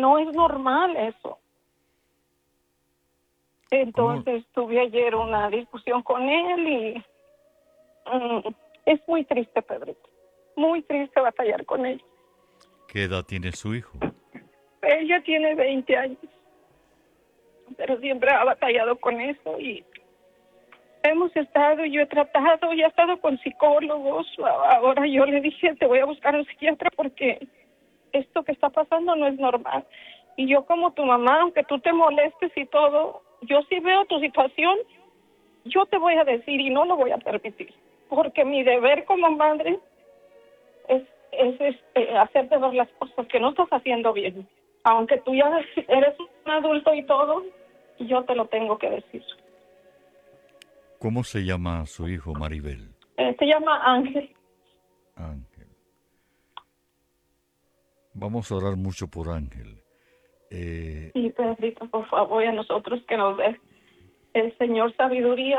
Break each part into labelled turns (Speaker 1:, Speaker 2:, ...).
Speaker 1: no es normal eso.
Speaker 2: ¿Cómo?
Speaker 1: Entonces tuve ayer una discusión con él y es muy triste, Pedrito. Muy triste batallar con ella.
Speaker 2: ¿Qué edad tiene su hijo?
Speaker 1: Ella tiene 20 años, pero siempre ha batallado con eso y hemos estado, yo he tratado, y he estado con psicólogos. Ahora yo le dije, te voy a buscar un psiquiatra porque esto que está pasando no es normal. Y yo como tu mamá, aunque tú te molestes y todo, yo sí veo tu situación, yo te voy a decir y no lo voy a permitir. Porque mi deber como madre es hacerte ver las cosas que no estás haciendo bien. Aunque tú ya eres un adulto y todo, yo te lo tengo que decir.
Speaker 2: ¿Cómo se llama su hijo, Maribel?
Speaker 1: Se llama Ángel.
Speaker 2: Ángel. Vamos a orar mucho por Ángel.
Speaker 1: Y Pedrito, por favor, y a nosotros que nos dé el Señor sabiduría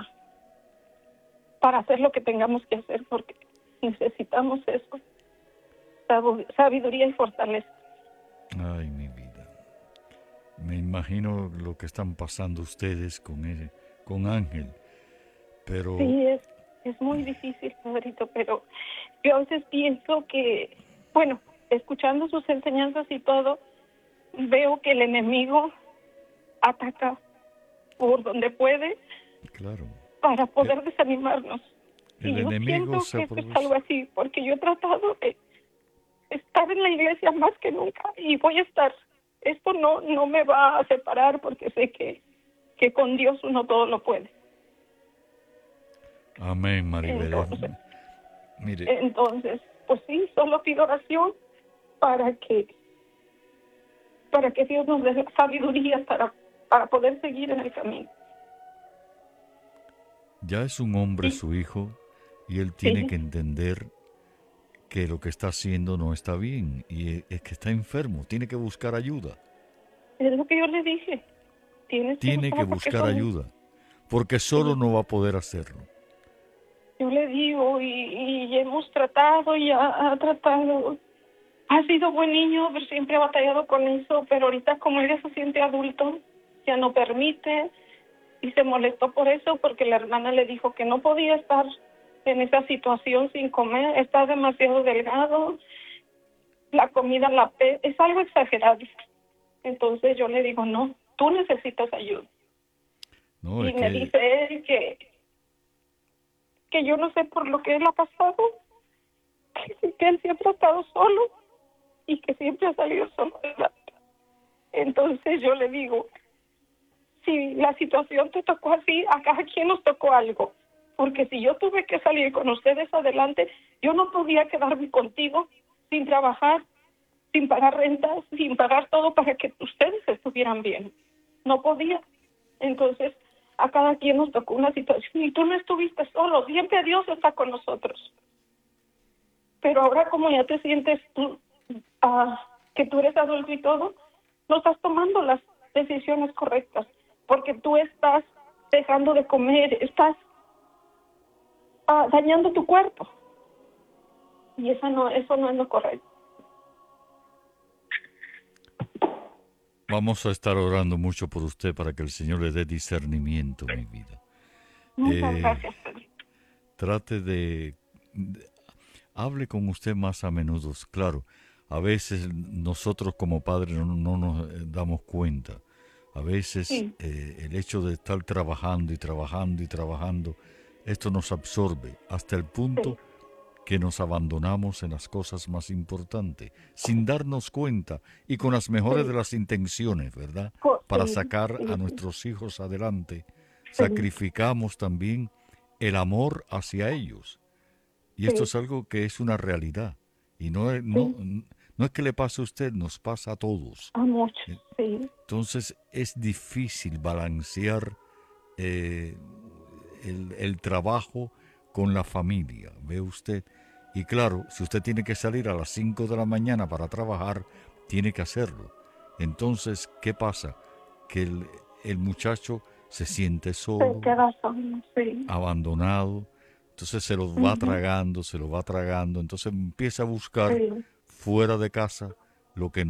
Speaker 1: para hacer lo que tengamos que hacer, porque necesitamos eso, sabiduría y fortaleza.
Speaker 2: Ay, mi vida. Me imagino lo que están pasando ustedes con él, con Ángel. Pero
Speaker 1: Sí, es muy difícil, Pedrito, pero yo a veces pienso que, bueno, escuchando sus enseñanzas y todo, veo que el enemigo ataca por donde puede
Speaker 2: claro,
Speaker 1: para
Speaker 2: el,
Speaker 1: poder desanimarnos.
Speaker 2: el
Speaker 1: Y yo
Speaker 2: enemigo
Speaker 1: siento
Speaker 2: se
Speaker 1: que esto es
Speaker 2: aprovecha.
Speaker 1: algo así, porque yo he tratado de estar en la iglesia más que nunca y voy a estar. Esto no me va a separar porque sé que con Dios uno todo lo puede.
Speaker 2: Amén, Maribel.
Speaker 1: Entonces,
Speaker 2: Mire,
Speaker 1: entonces, pues sí, solo pido oración para que Dios nos dé la sabiduría para poder seguir en el camino.
Speaker 2: ya es un hombre
Speaker 1: Sí,
Speaker 2: su hijo y él tiene
Speaker 1: sí,
Speaker 2: que entender que lo que está haciendo no está bien y es que está enfermo, tiene que buscar ayuda.
Speaker 1: es lo que yo le dije. Tienes que
Speaker 2: Tiene que
Speaker 1: buscar porque
Speaker 2: buscar
Speaker 1: son,
Speaker 2: ayuda, porque solo
Speaker 1: sí,
Speaker 2: no va a poder hacerlo.
Speaker 1: yo le digo y hemos tratado y ha tratado. Ha sido buen niño, pero siempre ha batallado con eso, pero ahorita como él ya se siente adulto, ya no permite y se molestó por eso porque la hermana le dijo que no podía estar en esa situación sin comer, está demasiado delgado, la comida es algo exagerado. Entonces yo le digo, no, tú necesitas ayuda.
Speaker 2: No, es
Speaker 1: Y me
Speaker 2: que
Speaker 1: dice él que yo no sé por lo que él ha pasado, que él siempre ha estado solo y que siempre ha salido solo adelante. Entonces yo le digo, si la situación te tocó así, a cada quien nos tocó algo. Porque si yo tuve que salir con ustedes adelante, yo no podía quedarme contigo sin trabajar, sin pagar rentas, sin pagar todo para que ustedes estuvieran bien. No podía. Entonces, a cada quien nos tocó una situación y tú no estuviste solo. Siempre Dios está con nosotros. Pero ahora como ya te sientes tú, que tú eres adulto y todo, no estás tomando las decisiones correctas, porque tú estás dejando de comer, estás dañando tu cuerpo, y eso no es lo correcto.
Speaker 2: vamos a estar orando mucho por usted para que el Señor le dé discernimiento, mi vida.
Speaker 1: Muchas
Speaker 2: Eh,
Speaker 1: gracias, Pedro.
Speaker 2: trate de hable con usted más a menudo. Claro, a veces nosotros como padres no nos damos cuenta. A veces
Speaker 1: Sí,
Speaker 2: el hecho de estar trabajando y trabajando y trabajando, esto nos absorbe hasta el
Speaker 1: sí,
Speaker 2: punto que nos abandonamos en las cosas más importantes, sin darnos cuenta y con las mejores de
Speaker 1: sí,
Speaker 2: las intenciones, ¿verdad? Para
Speaker 1: sí,
Speaker 2: sacar a
Speaker 1: sí,
Speaker 2: nuestros hijos adelante,
Speaker 1: sí,
Speaker 2: sacrificamos también el amor hacia ellos. Y esto
Speaker 1: sí,
Speaker 2: es algo que es una realidad. Y
Speaker 1: sí,
Speaker 2: no es que le pase a usted, nos pasa a todos.
Speaker 1: a muchos, sí,
Speaker 2: Entonces es difícil balancear eh, el trabajo con la familia, ve usted. Y claro, si usted tiene que salir a las 5 de la mañana para trabajar, tiene que hacerlo. Entonces, ¿qué pasa? Que el muchacho se siente
Speaker 1: se
Speaker 2: solo,
Speaker 1: queda solo, sí.
Speaker 2: abandonado, entonces se lo va
Speaker 1: Ujú,
Speaker 2: tragando, se lo va tragando, entonces empieza a buscar
Speaker 1: sí.
Speaker 2: fuera de casa lo que